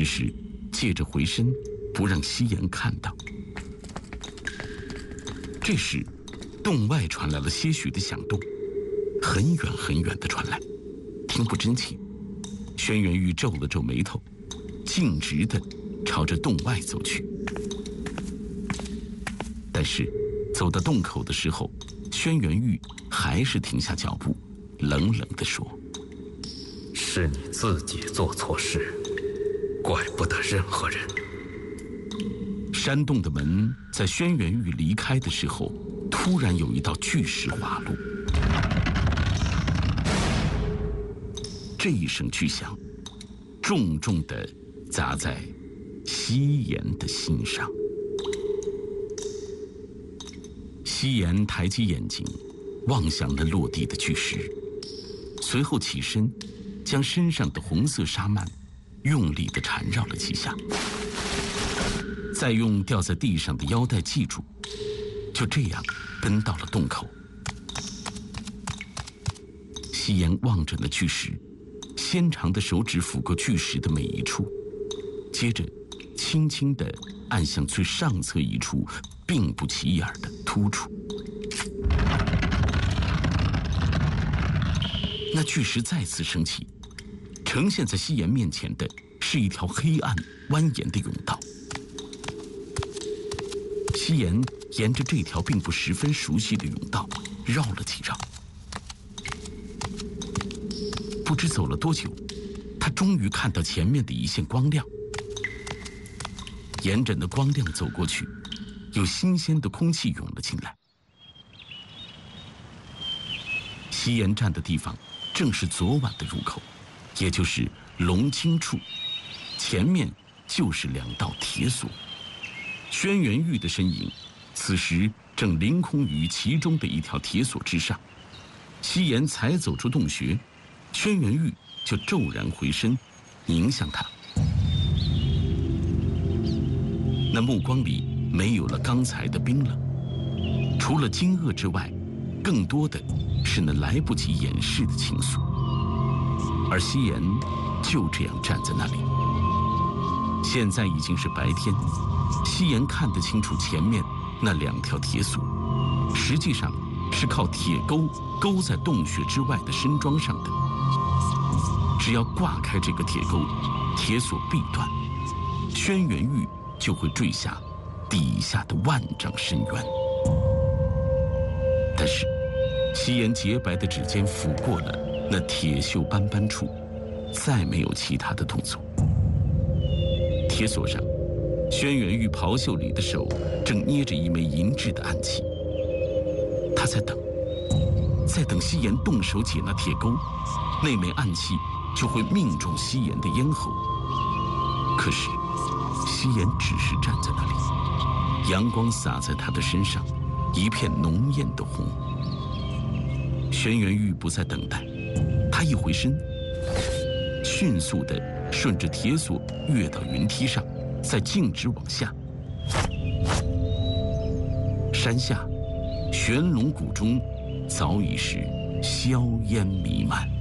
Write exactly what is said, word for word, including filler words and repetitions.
只是借着回身，不让西岩看到。这时，洞外传来了些许的响动，很远很远的传来，听不真切。轩辕玉皱了皱眉头，径直地朝着洞外走去。但是，走到洞口的时候，轩辕玉还是停下脚步，冷冷地说：“ 是你自己做错事，怪不得任何人。” 山洞的门在轩辕玉离开的时候，突然有一道巨石滑落。这一声巨响，重重地砸在西岩的心上。西岩抬起眼睛，望向那落地的巨石，随后起身，将身上的红色纱幔用力地缠绕了几下，再用掉在地上的腰带系住，就这样奔到了洞口。西岩望着那巨石，纤长的手指抚过巨石的每一处，接着轻轻地按向最上侧一处并不起眼的突触。那巨石再次升起，呈现在西岩面前的是一条黑暗蜿蜒的甬道。西岩沿着这条并不十分熟悉的甬道绕了几绕，不知走了多久，他终于看到前面的一线光亮。沿着那光亮走过去，有新鲜的空气涌了进来。西岩站的地方正是昨晚的入口，也就是龙筋处，前面就是两道铁锁。轩辕玉的身影此时正凌空于其中的一条铁锁之上。西岩才走出洞穴，轩辕玉就骤然回身，迎向他。那目光里没有了刚才的冰冷，除了惊愕之外，更多的是那来不及掩饰的情愫。而西岩就这样站在那里。现在已经是白天，西岩看得清楚前面那两条铁锁，实际上是靠铁钩勾在洞穴之外的深桩上的。只要挂开这个铁钩，铁锁必断，轩辕玉就会坠下底下的万丈深渊。但是西岩洁白的指尖抚过了那铁锈斑斑处，再没有其他的动作。铁锁上，轩辕玉袍袖里的手正捏着一枚银质的暗器，他在等，在等西岩动手解那铁钩，那枚暗器就会命中西岩的咽喉。可是西岩只是站在那里，阳光洒在他的身上，一片浓艳的红。轩辕玉不再等待，他一回身，迅速地顺着铁锁跃到云梯上，再径直往下。山下，玄龙谷中早已是硝烟弥漫。